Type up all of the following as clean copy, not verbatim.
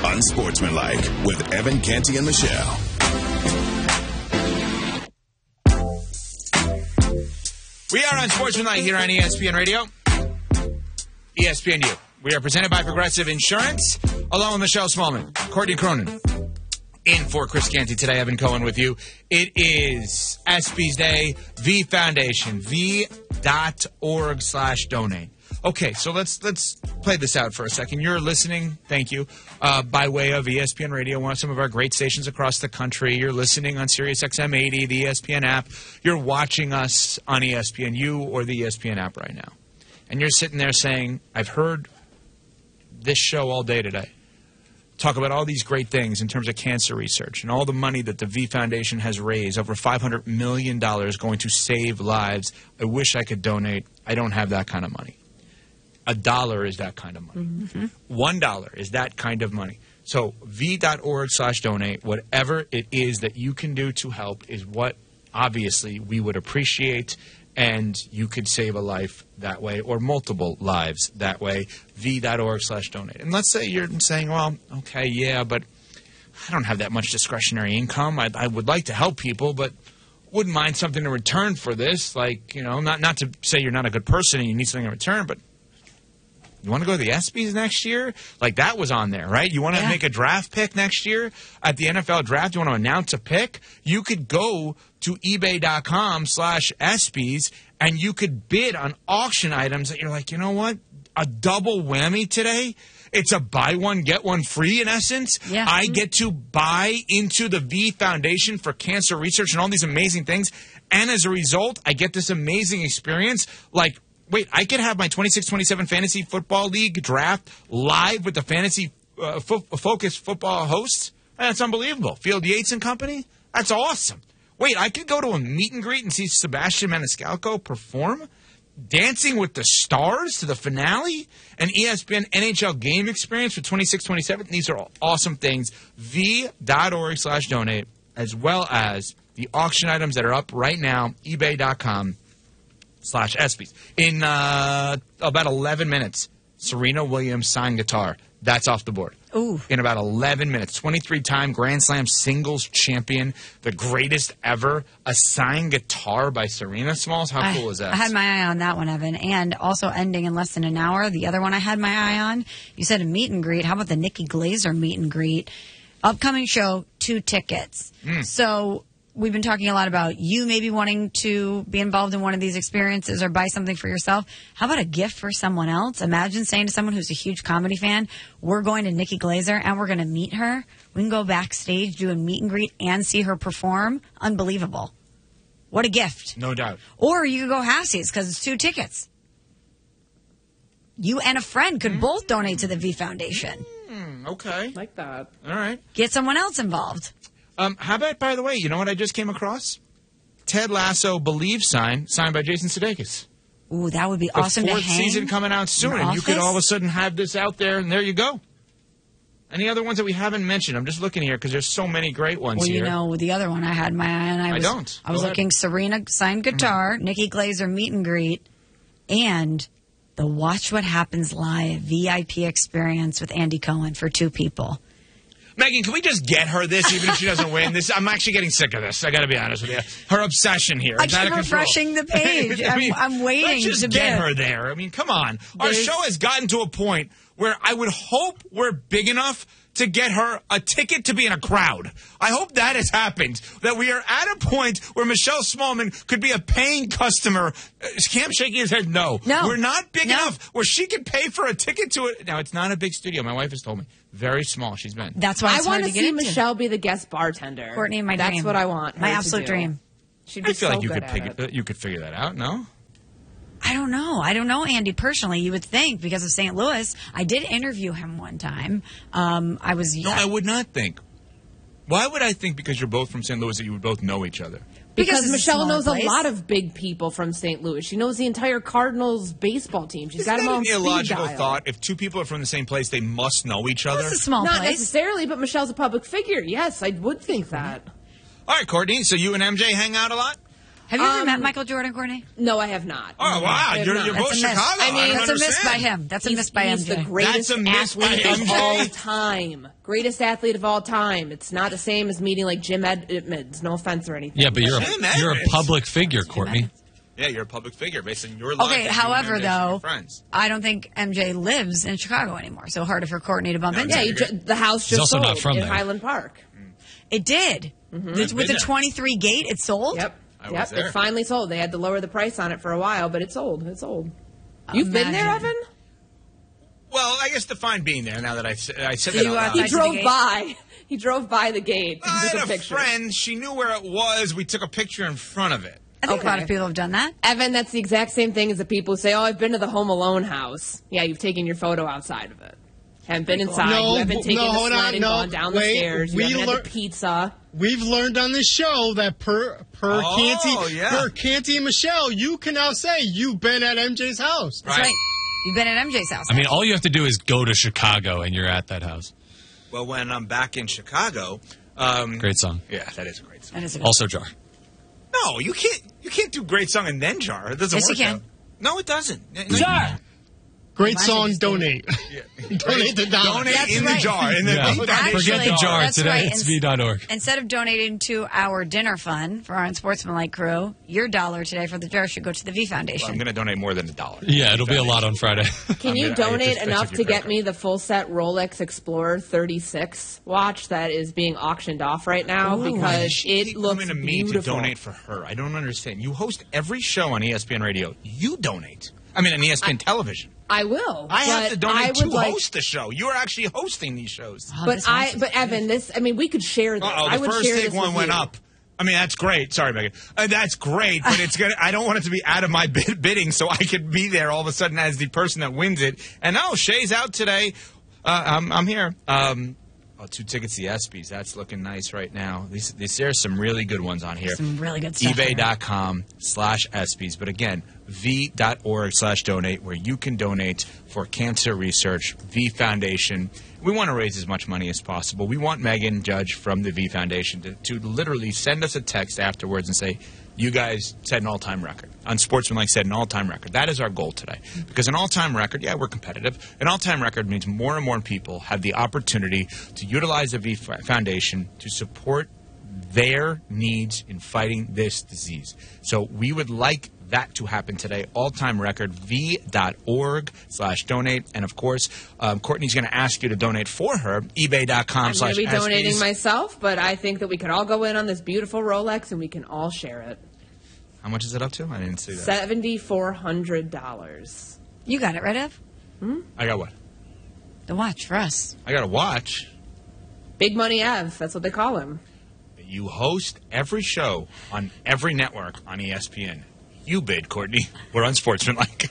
Unsportsmanlike with Evan Canty and Michelle. We are Unsportsmanlike here on ESPN Radio. ESPNU. We are presented by Progressive Insurance, along with Michelle Smallman, Courtney Cronin. In for Chris Canty today, Evan Cohen with you. It is ESPYs Day, V Foundation, v.org/donate. Okay, so let's play this out for a second. You're listening, thank you, by way of ESPN Radio, one of some of our great stations across the country. You're listening on Sirius XM 80, the ESPN app. You're watching us on ESPNU or the ESPN app right now. And you're sitting there saying, I've heard this show all day today. Talk about all these great things in terms of cancer research and all the money that the V Foundation has raised, over $500 million going to save lives. I wish I could donate. I don't have that kind of money. $1 is that kind of money. Mm-hmm. $1 is that kind of money. So v.org/donate, whatever it is that you can do to help is what obviously we would appreciate, and you could save a life that way or multiple lives that way, v.org/donate. And let's say you're saying, well, okay, yeah, but I don't have that much discretionary income. I would like to help people, but wouldn't mind something in return for this. Like, you know, not to say you're not a good person and you need something in return, but you want to go to the ESPYs next year? Like, that was on there, right? You want to make a draft pick next year at the NFL draft? You want to announce a pick? You could go to ebay.com/ESPYs and you could bid on auction items that you're like, you know what? A double whammy today? It's a buy one, get one free in essence. Yeah. I get to buy into the V Foundation for Cancer Research and all these amazing things. And as a result, I get this amazing experience. Like, wait, I could have my 26-27 Fantasy Football League draft live with the Fantasy Focus football hosts? That's unbelievable. Field Yates and company? That's awesome. Wait, I could go to a meet and greet and see Sebastian Maniscalco perform? Dancing with the Stars to the finale? An ESPN NHL game experience for 26-27? These are all awesome things. v.org/donate, as well as the auction items that are up right now, ebay.com/ESPYs. In about 11 minutes, Serena Williams signed guitar. That's off the board. Ooh. In about 11 minutes. 23-time Grand Slam singles champion, the greatest ever. A signed guitar by Serena Smalls. How cool is that? I had my eye on that one, Evan. And also ending in less than an hour, the other one I had my eye on, you said a meet and greet. How about the Nikki Glaser meet and greet? Upcoming show, 2 tickets. So we've been talking a lot about you maybe wanting to be involved in one of these experiences or buy something for yourself. How about a gift for someone else? Imagine saying to someone who's a huge comedy fan, we're going to Nikki Glaser and we're going to meet her. We can go backstage, do a meet and greet, and see her perform. Unbelievable. What a gift. No doubt. Or you could go halfsies because it's 2 tickets. You and a friend could both donate to the V Foundation. Okay. Like that. All right. Get someone else involved. How about, by the way, you know what I just came across? Ted Lasso Believe signed by Jason Sudeikis. Ooh, that would be awesome to hang. The 4th season coming out soon, and you could all of a sudden have this out there, and there you go. Any other ones that we haven't mentioned? I'm just looking here because there's so many great ones here. Well, you know, the other one I had my eye on. I was looking Serena signed guitar, Nikki Glaser meet and greet, and the Watch What Happens Live VIP experience with Andy Cohen for 2 people. Megan, can we just get her this, even if she doesn't win? I'm actually getting sick of this. I got to be honest with you. Her obsession here. I keep refreshing the page. I'm waiting let's just to get her there. I mean, come on. Our show has gotten to a point where I would hope we're big enough to get her a ticket to be in a crowd. I hope that has happened, that we are at a point where Michelle Smallman could be a paying customer. Is Cam shaking his head? No. We're not big enough where she could pay for a ticket to it. Now, it's not a big studio. My wife has told me. Very small she's been. That's why it's hard to get into. I want to see Michelle be the guest bartender. Courtney, my dream. That's what I want. My absolute dream. She'd be I feel so like you could figure that out, no? I don't know. I don't know Andy personally. You would think because of St. Louis. I did interview him one time. No, I would not think. Why would I think because you're both from St. Louis that you would both know each other? Because Michelle knows a lot of big people from St. Louis. She knows the entire Cardinals baseball team. She's got them on speed dial. Isn't that an illogical thought? If 2 people are from the same place, they must know each other? That's a small place. Not necessarily, but Michelle's a public figure. Yes, I would think that. All right, Courtney, so you and MJ hang out a lot? Have you ever met Michael Jordan, Courtney? No, I have not. Oh, wow. You're both Chicago. I mean, that's a miss by him. That's a miss by MJ. He's the greatest athlete of all time. Greatest athlete of all time. It's not the same as meeting like Jim Edmonds. No offense or anything. Yeah, but you're a public figure, Courtney. Yeah, you're a public figure based on your life. Okay, however, though, friends. I don't think MJ lives in Chicago anymore, so harder for Courtney to bump into. Yeah, the house just also sold not from in there. Highland Park. It did. With the 23 gate, it sold? Yep. It finally sold. They had to lower the price on it for a while, but it sold. It sold. You've been there, Evan? Well, I guess define being there now that I said that out loud. He drove by. He drove by the gate and I took had a picture. Friend. She knew where it was. We took a picture in front of it. I think a lot of people have done that. Evan, that's the exact same thing as the people who say, "Oh, I've been to the Home Alone house." Yeah, you've taken your photo outside of it. Haven't been inside. You haven't taken the sled and gone down the stairs. You haven't had the pizza. We've learned on this show that per Canty and Michelle, you can now say you've been at MJ's house. That's right. You've been at MJ's house. I mean, all you have to do is go to Chicago and you're at that house. Well, when I'm back in Chicago, great song. Yeah, that is a great song. Also Jar. No, you can't do great song and then Jar. It doesn't work. Yes, you can. Out. No, it doesn't. Jar. Great song, donate. Donate the dollar. Donate in the jar. Forget the jar today. Right. It's V.org. Instead of donating to our dinner fund for our Unsportsmanlike crew, your dollar today for the jar should go to the V Foundation. Well, I'm going to donate more than $1. Yeah, it'll be a lot on Friday. Can you donate enough to get me the full set Rolex Explorer 36 watch that is being auctioned off right now? Because it looks coming to me beautiful. to donate for her. I don't understand. You host every show on ESPN Radio. You donate. I mean, on ESPN television. I will. I have to donate to host the show. You're actually hosting these shows. But Evan, we could share this. I would first share take this one with went you. up. I mean, that's great. Sorry, Megan. That's great, but it's gonna. I don't want it to be out of my bidding, so I could be there all of a sudden as the person that wins it. And Shay's out today. I'm here. 2 tickets to the ESPYs. That's looking nice right now. There's some really good ones on here. Some really good stuff. eBay.com/ESPYs. But again, v.org/donate, where you can donate for cancer research, V Foundation. We want to raise as much money as possible. We want Megan Judge from the V Foundation to literally send us a text afterwards and say, you guys set an all-time record. Unsportsmanlike set an all-time record. That is our goal today. Because an all-time record, we're competitive. An all-time record means more and more people have the opportunity to utilize the V Foundation to support their needs in fighting this disease. So we would like that to happen today. All-time record, v.org/donate. And, of course, Courtney's going to ask you to donate for her, ebay.com/ESPYs. I'm going to be donating myself, but I think that we could all go in on this beautiful Rolex and we can all share it. How much is it up to? I didn't see that. $7,400. You got it, right, Ev? I got what? The watch for us. I got a watch. Big Money Ev. That's what they call him. You host every show on every network on ESPN. You bid, Courtney. We're unsportsmanlike.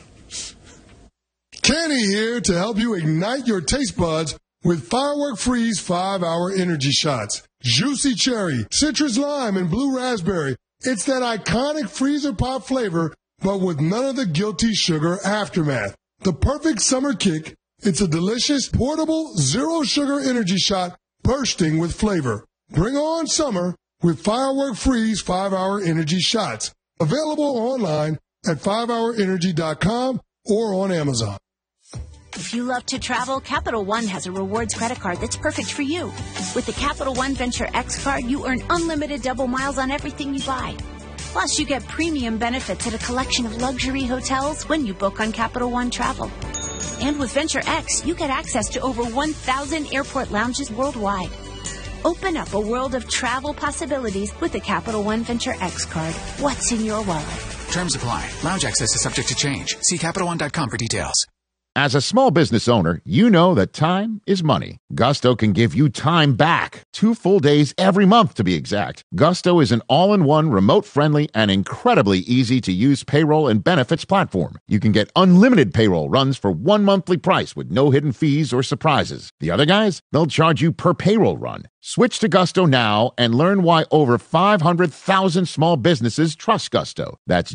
Kenny here to help you ignite your taste buds with Firework Freeze 5-Hour Energy Shots. Juicy cherry, citrus lime, and blue raspberry. It's that iconic freezer pop flavor, but with none of the guilty sugar aftermath. The perfect summer kick. It's a delicious, portable, zero-sugar energy shot bursting with flavor. Bring on summer with Firework Freeze 5-Hour Energy Shots. Available online at 5hourenergy.com or on Amazon. If you love to travel, Capital One has a rewards credit card that's perfect for you. With the Capital One Venture X card, you earn unlimited double miles on everything you buy. Plus, you get premium benefits at a collection of luxury hotels when you book on Capital One Travel. And with Venture X, you get access to over 1,000 airport lounges worldwide. Open up a world of travel possibilities with the Capital One Venture X card. What's in your wallet? Terms apply. Lounge access is subject to change. See CapitalOne.com for details. As a small business owner, you know that time is money. Gusto can give you time back. 2 full days every month, to be exact. Gusto is an all-in-one, remote-friendly, and incredibly easy-to-use payroll and benefits platform. You can get unlimited payroll runs for 1 monthly price with no hidden fees or surprises. The other guys, they'll charge you per payroll run. Switch to Gusto now and learn why over 500,000 small businesses trust Gusto. That's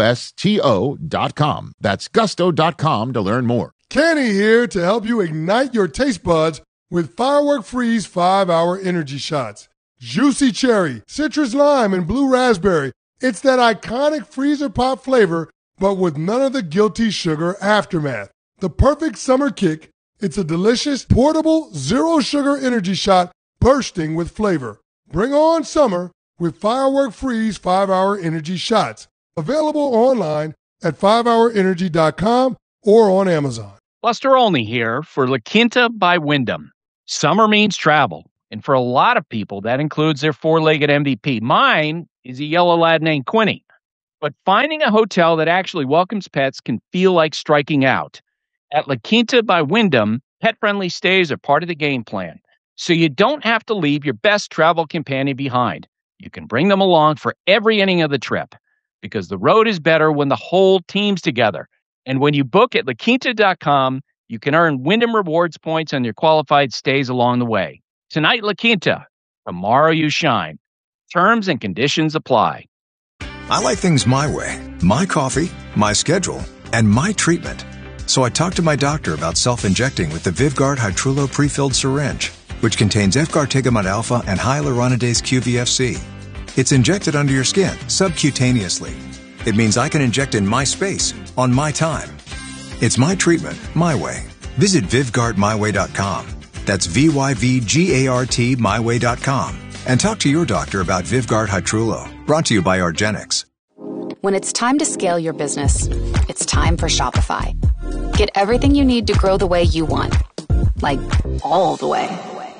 GUSTO.com. That's gusto.com to learn more. Kenny here to help you ignite your taste buds with Firework Freeze 5-Hour Energy Shots. Juicy cherry, citrus lime, and blue raspberry. It's that iconic freezer pop flavor, but with none of the guilty sugar aftermath. The perfect summer kick. It's a delicious, portable, zero-sugar energy shot bursting with flavor. Bring on summer with Firework Freeze 5-Hour Energy Shots. Available online at 5hourenergy.com or on Amazon. Buster Olney here for La Quinta by Wyndham. Summer means travel, and for a lot of people, that includes their four-legged MVP. Mine is a yellow lad named Quinny. But finding a hotel that actually welcomes pets can feel like striking out. At La Quinta by Wyndham, pet-friendly stays are part of the game plan, so you don't have to leave your best travel companion behind. You can bring them along for every inning of the trip, because the road is better when the whole team's together. And when you book at LaQuinta.com, you can earn Wyndham Rewards points on your qualified stays along the way. Tonight, La Quinta. Tomorrow, you shine. Terms and conditions apply. I like things my way. My coffee, my schedule, and my treatment. So I talked to my doctor about self-injecting with the Vyvgart Hytrulo pre-filled syringe, which contains efgartigimod alpha and hyaluronidase QVFC. It's injected under your skin, subcutaneously. It means I can inject in my space, on my time. It's my treatment, my way. Visit VyvgartMyWay.com. That's VYVGART MyWay.com. And talk to your doctor about Vyvgart Hytrulo. Brought to you by argenx. When it's time to scale your business, it's time for Shopify. Get everything you need to grow the way you want. Like, all the way.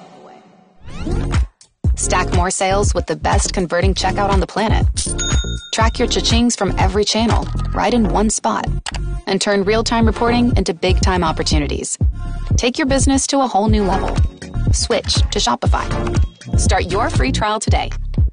Stack more sales with the best converting checkout on the planet. Track your cha-chings from every channel, right in one spot. And turn real-time reporting into big-time opportunities. Take your business to a whole new level. Switch to Shopify. Start your free trial today.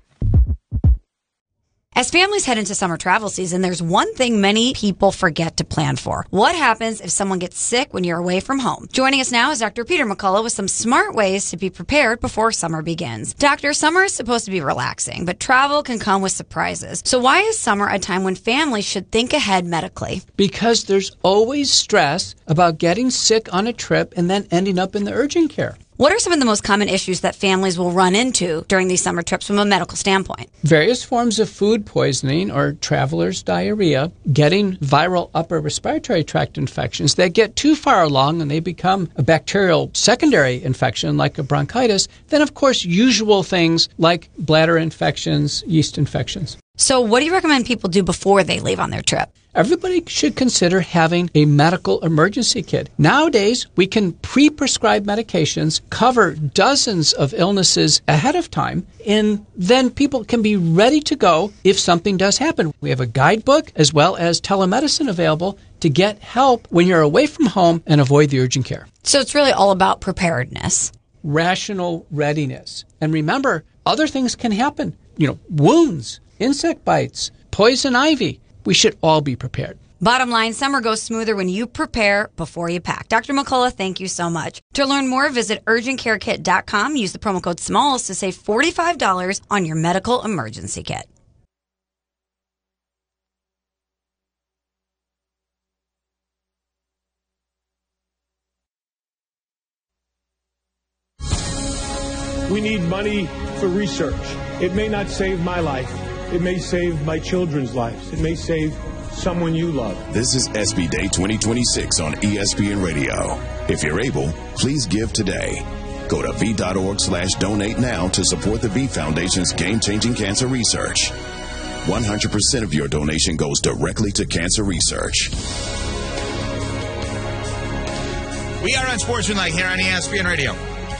As families head into summer travel season, there's one thing many people forget to plan for. What happens if someone gets sick when you're away from home? Joining us now is Dr. Peter McCullough with some smart ways to be prepared before summer begins. Doctor, summer is supposed to be relaxing, but travel can come with surprises. So why is summer a time when families should think ahead medically? Because there's always stress about getting sick on a trip and then ending up in the urgent care. What are some of the most common issues that families will run into during these summer trips from a medical standpoint? Various forms of food poisoning or traveler's diarrhea, getting viral upper respiratory tract infections that get too far along and they become a bacterial secondary infection like a bronchitis, then of course usual things like bladder infections, yeast infections. So what do you recommend people do before they leave on their trip? Everybody should consider having a medical emergency kit. Nowadays, we can pre-prescribe medications, cover dozens of illnesses ahead of time, and then people can be ready to go if something does happen. We have a guidebook as well as telemedicine available to get help when you're away from home and avoid the urgent care. So it's really all about preparedness. Rational readiness. And remember, other things can happen. Wounds, insect bites, poison ivy. We should all be prepared. Bottom line, summer goes smoother when you prepare before you pack. Dr. McCullough, thank you so much. To learn more, visit urgentcarekit.com. Use the promo code SMALLS to save $45 on your medical emergency kit. We need money for research. It may not save my life. It may save my children's lives. It may save someone you love. This is SB Day 2026 on ESPN Radio. If you're able, please give today. Go to V.org/donate now to support the V Foundation's game-changing cancer research. 100% of your donation goes directly to cancer research. We are on Sportsmanlike here on ESPN Radio.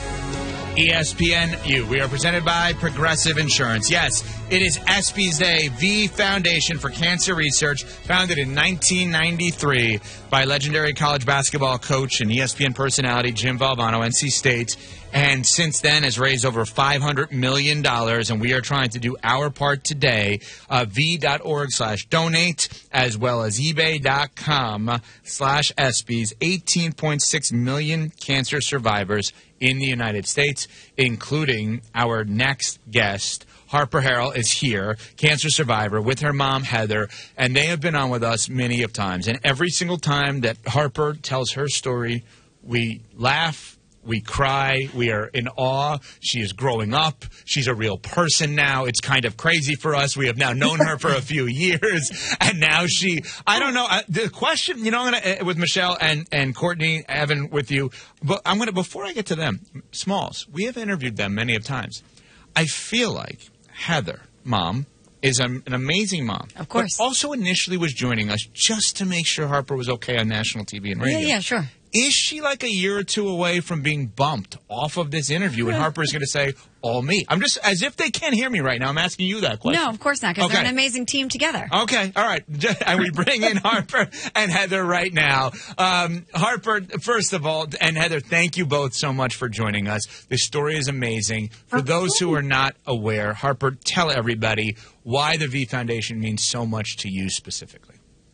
ESPNU. We are presented by Progressive Insurance. Yes, it is ESPY's Day, V Foundation for Cancer Research, founded in 1993 by legendary college basketball coach and ESPN personality Jim Valvano, NC State, and since then has raised over $500 million, and we are trying to do our part today. V.org/donate, as well as eBay.com/ESPYs. 18.6 million cancer survivors in the United States, including our next guest. Harper Harrell is here, cancer survivor, with her mom, Heather, and they have been on with us many of times. And every single time that Harper tells her story, we laugh, We cry. We are in awe. She is growing up. She's a real person now. It's kind of crazy for us. We have now known her for a few years, and now I don't know. The question, I'm going to, with Michelle and Courtney, Evan, with you, but before I get to them, Smalls, we have interviewed them many of times. I feel like Heather, mom, is an amazing mom. Of course. But also initially was joining us just to make sure Harper was okay on national TV and radio. Yeah, sure. Is she like a year or two away from being bumped off of this interview and Harper is going to say, all me? I'm just, as if they can't hear me right now, I'm asking you that question. No, of course not, because they're an amazing team together. Okay, all right. And we bring in Harper and Heather right now. Harper, first of all, and Heather, thank you both so much for joining us. This story is amazing. For those who are not aware, Harper, tell everybody why the V Foundation means so much to you specifically.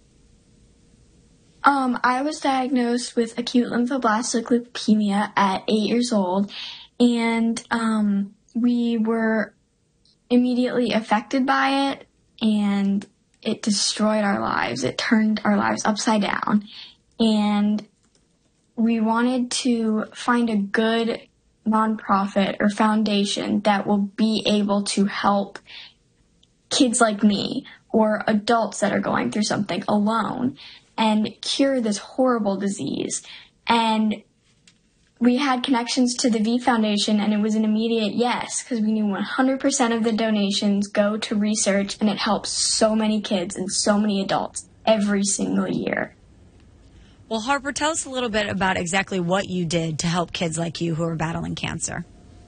I was diagnosed with acute lymphoblastic leukemia at 8 years old, and we were immediately affected by it, and it destroyed our lives. It turned our lives upside down, and we wanted to find a good nonprofit or foundation that will be able to help kids like me or adults that are going through something alone and cure this horrible disease. And we had connections to the V Foundation, and it was an immediate yes, because we knew 100% of the donations go to research, and it helps so many kids and so many adults every single year. Well, Harper, tell us a little bit about exactly what you did to help kids like you who are battling cancer.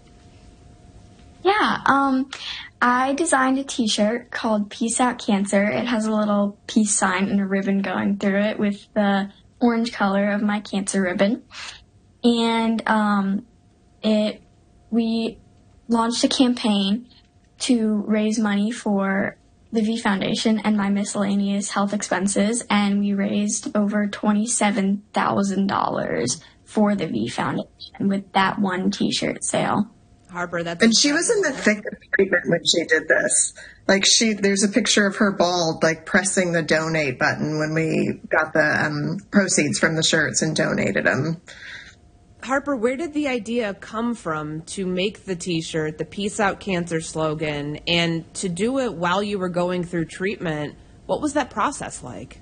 Yeah, I designed a t-shirt called Peace Out Cancer. It has a little peace sign and a ribbon going through it with the orange color of my cancer ribbon. And we launched a campaign to raise money for the V Foundation and my miscellaneous health expenses, and we raised over $27,000 for the V Foundation with that one t-shirt sale. Harper, and she was in the thick of treatment when she did this. There's a picture of her bald, pressing the donate button when we got the proceeds from the shirts and donated them. Harper, where did the idea come from to make the t-shirt, the Peace Out Cancer slogan, and to do it while you were going through treatment? What was that process like?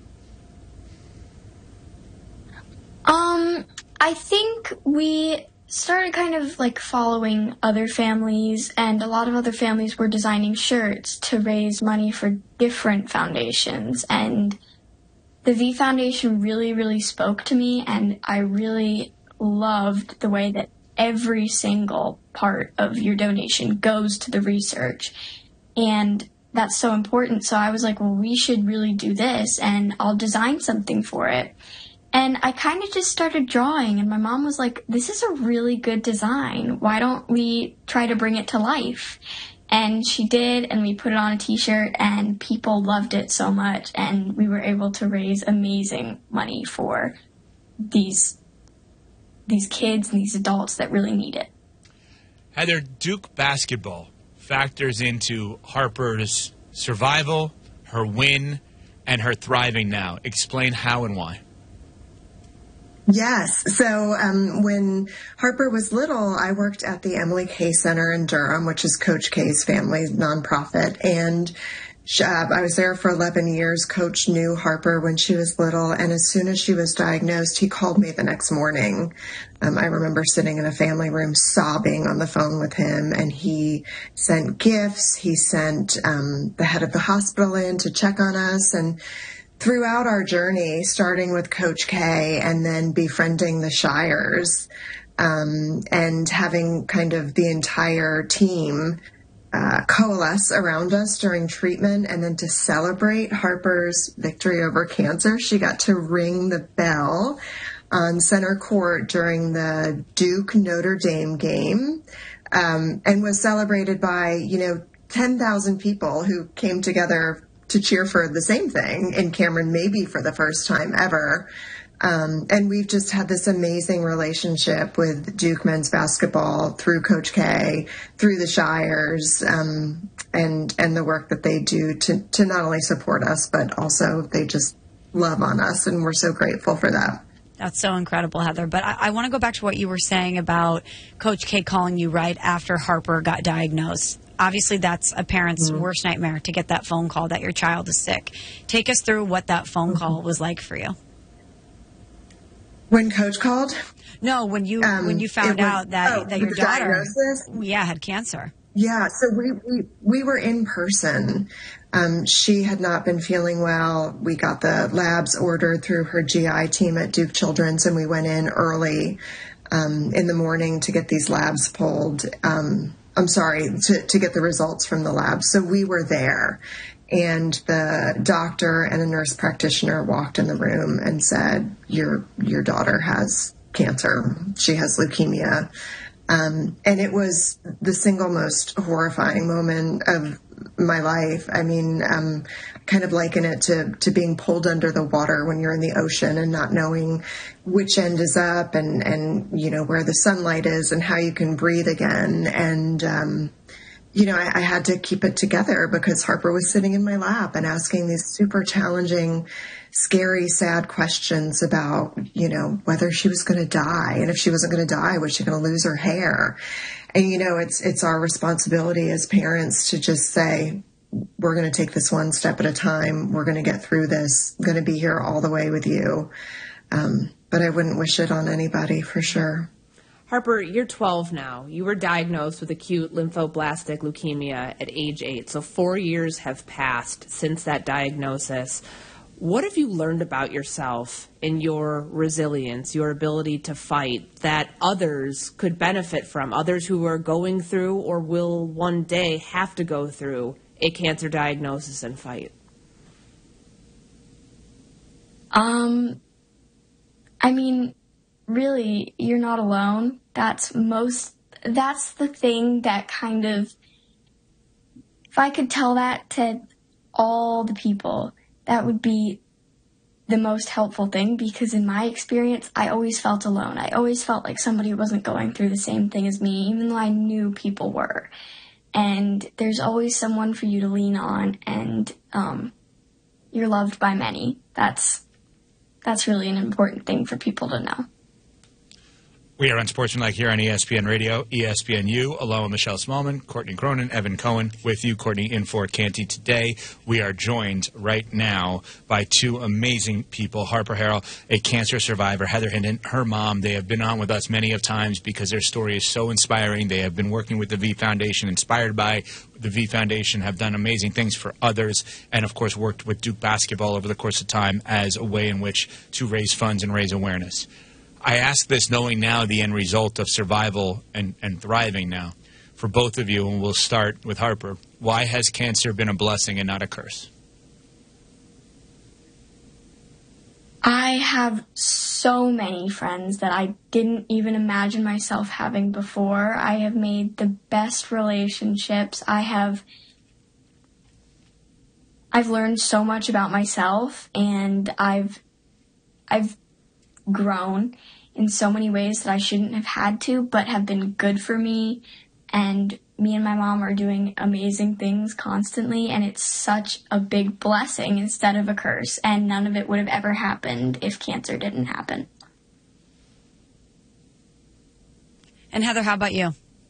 I think we started kind of following other families, and a lot of other families were designing shirts to raise money for different foundations, and the V Foundation really, really spoke to me, and I really loved the way that every single part of your donation goes to the research, and that's so important. So I was like, well, we should really do this, and I'll design something for it. And I kind of just started drawing, and my mom was like, this is a really good design. Why don't we try to bring it to life? And she did, and we put it on a t-shirt, and people loved it so much, and we were able to raise amazing money for these kids and these adults that really need it. Heather, Duke basketball factors into Harper's survival, her win, and her thriving now. Explain how and why. Yes. So when Harper was little, I worked at the Emily Kay Center in Durham, which is Coach K's family nonprofit. And I was there for 11 years. Coach knew Harper when she was little. And as soon as she was diagnosed, he called me the next morning. I remember sitting in a family room sobbing on the phone with him. And he sent gifts. He sent the head of the hospital in to check on us. And throughout our journey, starting with Coach K and then befriending the Shires, and having kind of the entire team coalesce around us during treatment, and then to celebrate Harper's victory over cancer, she got to ring the bell on center court during the Duke Notre Dame game, and was celebrated by 10,000 people who came together to cheer for the same thing in Cameron, maybe for the first time ever. And we've just had this amazing relationship with Duke men's basketball through Coach K, through the Shires, and the work that they do to not only support us, but also they just love on us, and we're so grateful for that. That's so incredible, Heather. But I want to go back to what you were saying about Coach K calling you right after Harper got diagnosed. Obviously, that's a parent's worst nightmare, to get that phone call that your child is sick. Take us through what that phone call was like for you. When Coach called? No, when you found out that your daughter had cancer. Yeah, so we were in person. She had not been feeling well. We got the labs ordered through her GI team at Duke Children's, and we went in early in the morning to get these labs pulled. To get the results from the labs. So we were there, and the doctor and a nurse practitioner walked in the room and said, your daughter has cancer. She has leukemia. And it was the single most horrifying moment of my life. I mean, kind of liken it to being pulled under the water when you're in the ocean and not knowing which end is up and you know, where the sunlight is and how you can breathe again. And, you know, I had to keep it together because Harper was sitting in my lap and asking these super challenging, scary, sad questions about, you know, whether she was going to die. And if she wasn't going to die, was she going to lose her hair? And, you know, it's our responsibility as parents to just say, we're going to take this one step at a time. We're going to get through this. I'm going to be here all the way with you. But I wouldn't wish it on anybody for sure. Harper, you're 12 now. You were diagnosed with acute lymphoblastic leukemia at age 8. So 4 years have passed since that diagnosis. What have you learned about yourself and your resilience, your ability to fight, that others could benefit from, others who are going through or will one day have to go through a cancer diagnosis and fight? I mean, really, you're not alone. That's the thing that kind of, if I could tell that to all the people, that would be the most helpful thing, because in my experience, I always felt alone. I always felt like somebody wasn't going through the same thing as me, even though I knew people were. And there's always someone for you to lean on, and you're loved by many. That's really an important thing for people to know. We are Unsportsmanlike here on ESPN Radio, ESPNU, along with Michelle Smallman, Courtney Cronin, Evan Cohen, with you, Courtney, in for Canty today. We are joined right now by two amazing people, Harper Harrell, a cancer survivor, Heather Hinton, her mom. They have been on with us many of times because their story is so inspiring. They have been working with the V Foundation, inspired by the V Foundation, have done amazing things for others, and, of course, worked with Duke basketball over the course of time as a way in which to raise funds and raise awareness. I ask this knowing now the end result of survival and thriving now for both of you, and we'll start with Harper. Why has cancer been a blessing and not a curse? I have so many friends that I didn't even imagine myself having before. I have made the best relationships. I've learned so much about myself, and I've grown in so many ways that I shouldn't have had to, but have been good for me. And me and my mom are doing amazing things constantly, and it's such a big blessing instead of a curse. And none of it would have ever happened if cancer didn't happen. And Heather, how about you?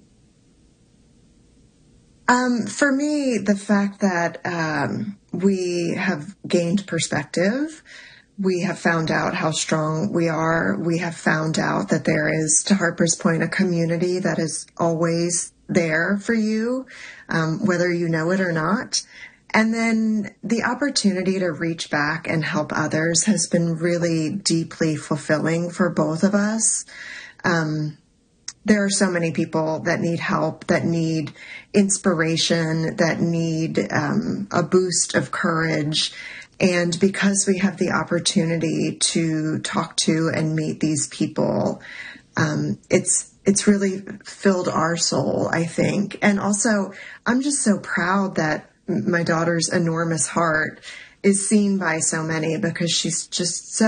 For me, the fact that we have gained perspective. We have found out how strong we are. We have found out that there is, to Harper's point, a community that is always there for you, whether you know it or not. And then the opportunity to reach back and help others has been really deeply fulfilling for both of us. There are so many people that need help, that need inspiration, that need a boost of courage. And because we have the opportunity to talk to and meet these people, it's really filled our soul, I think. And also, I'm just so proud that my daughter's enormous heart is seen by so many, because she's just so